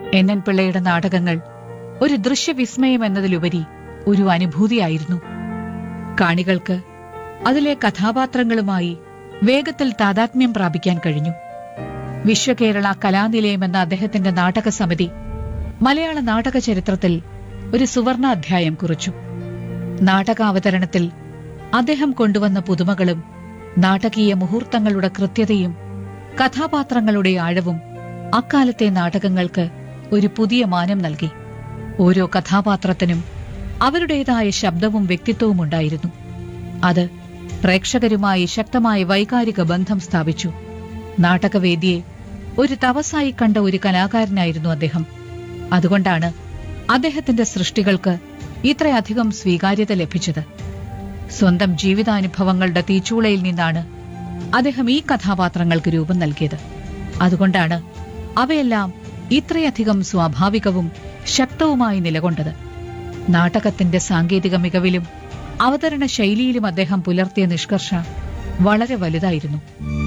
NN പിള്ളയുടെ നാടകങ്ങൾ ഒരു ദൃശ്യവിസ്മയം എന്നതിലുപരി ഒരു അനുഭൂതിയായിരുന്നു. കാണികൾക്ക് അതിലെ കഥാപാത്രങ്ങളുമായി വേഗത്തിൽ താദാത്മ്യം പ്രാപിക്കാൻ കഴിഞ്ഞു. വിശ്വകേരള കലാനിലയം എന്ന അദ്ദേഹത്തിന്റെ നാടകസമിതി മലയാള നാടക ചരിത്രത്തിൽ ഒരു സുവർണ അധ്യായം കുറിച്ചു. നാടകാവതരണത്തിൽ അദ്ദേഹം കൊണ്ടുവന്ന പുതുമകളും നാടകീയ മുഹൂർത്തങ്ങളുടെ കൃത്യതയും കഥാപാത്രങ്ങളുടെ ആഴവും അക്കാലത്തെ നാടകങ്ങൾക്ക് ഒരു പുതിയ മാനം നൽകി. ഓരോ കഥാപാത്രത്തിനും അവരുടേതായ ശബ്ദവും വ്യക്തിത്വവും ഉണ്ടായിരുന്നു. അത് പ്രേക്ഷകരുമായി ശക്തമായ വൈകാരിക ബന്ധം സ്ഥാപിച്ചു. നാടകവേദിയെ ഒരു തപസ്സായി കണ്ട ഒരു കലാകാരനായിരുന്നു അദ്ദേഹം. അതുകൊണ്ടാണ് അദ്ദേഹത്തിന്റെ സൃഷ്ടികൾക്ക് ഇത്രയധികം സ്വീകാര്യത ലഭിച്ചത്. സ്വന്തം ജീവിതാനുഭവങ്ങളുടെ തീച്ചൂളയിൽ നിന്നാണ് അദ്ദേഹം ഈ കഥാപാത്രങ്ങൾക്ക് രൂപം നൽകിയത്. അതുകൊണ്ടാണ് അവയെല്ലാം ഇത്രയധികം സ്വാഭാവികവും ശക്തവുമായി നിലകൊണ്ടത്. നാടകത്തിന്റെ സാങ്കേതിക മികവിലും അവതരണ ശൈലിയിലും അദ്ദേഹം പുലർത്തിയ നിഷ്കർഷ വളരെ വലുതായിരുന്നു.